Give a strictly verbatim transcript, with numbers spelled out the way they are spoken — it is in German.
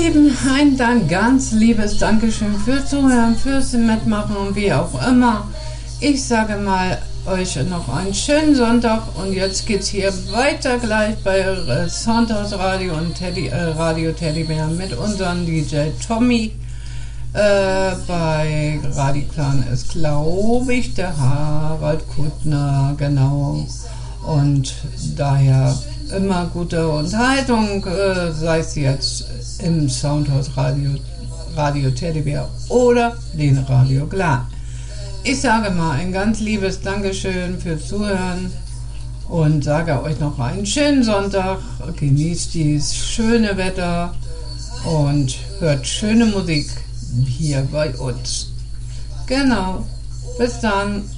Lieben, ein dann ganz liebes Dankeschön fürs Zuhören, fürs Mitmachen und wie auch immer. Ich sage mal euch noch einen schönen Sonntag und jetzt geht's hier weiter gleich bei äh, Sonntagsradio und Teddy, äh, Radio Teddybär mit unserem D J Tommy. Äh, bei Radiklan ist, glaube ich, der Harald Kuttner, genau. Und daher immer gute Unterhaltung, äh, sei es jetzt im Soundhouse Radio, Radio Teddybär oder den Radio Glan. Ich sage mal ein ganz liebes Dankeschön fürs Zuhören und sage euch noch einen schönen Sonntag. Genießt dieses schöne Wetter und hört schöne Musik hier bei uns. Genau. Bis dann.